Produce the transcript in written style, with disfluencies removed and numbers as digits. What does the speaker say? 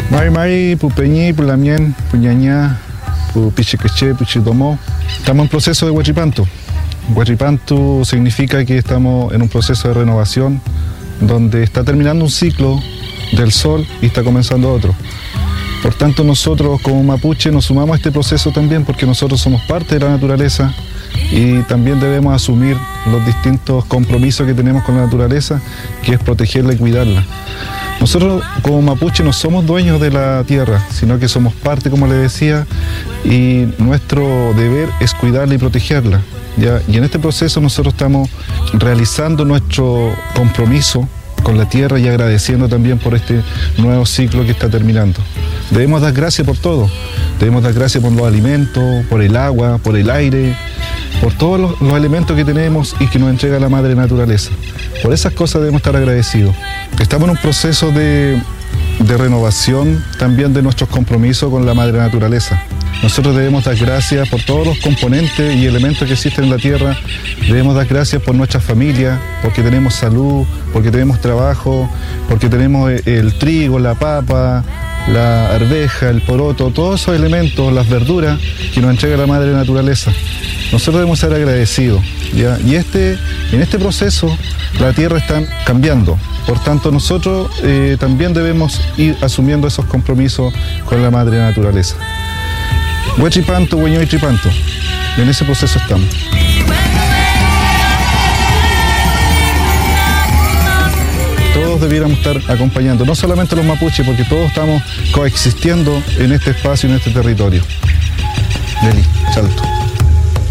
Mai mai, pupeñi, pulamien, puñañá, pupichiqueche, puchitomó. Estamos en proceso de Huachipantu. Huachipantu significa que estamos en un proceso de renovación donde está terminando un ciclo del sol y está comenzando otro. Por tanto, nosotros como mapuche nos sumamos a este proceso también porque nosotros somos parte de la naturaleza y también debemos asumir los distintos compromisos que tenemos con la naturaleza, que es protegerla y cuidarla. Nosotros como mapuche no somos dueños de la tierra, sino que somos parte, como les decía, y nuestro deber es cuidarla y protegerla, ¿ya? Y en este proceso nosotros estamos realizando nuestro compromiso con la tierra y agradeciendo también por este nuevo ciclo que está terminando. Debemos dar gracias por todo, debemos dar gracias por los alimentos, por el agua, por el aire, por todos los elementos que tenemos y que nos entrega la madre naturaleza. Por esas cosas debemos estar agradecidos. Estamos en un proceso de renovación también de nuestros compromisos con la madre naturaleza. Nosotros debemos dar gracias por todos los componentes y elementos que existen en la tierra. Debemos dar gracias por nuestra familia, porque tenemos salud, porque tenemos trabajo, porque tenemos el trigo, la papa, la arveja, el poroto, todos esos elementos, las verduras que nos entrega la madre naturaleza. Nosotros debemos ser agradecidos, ¿ya? Y en este proceso la tierra está cambiando. Por tanto, nosotros también debemos ir asumiendo esos compromisos con la madre naturaleza. Huachipantu, Hueño y Tripantu. En ese proceso estamos. Todos debiéramos estar acompañando, no solamente los mapuches, porque todos estamos coexistiendo en este espacio, en este territorio. Deli, Salto.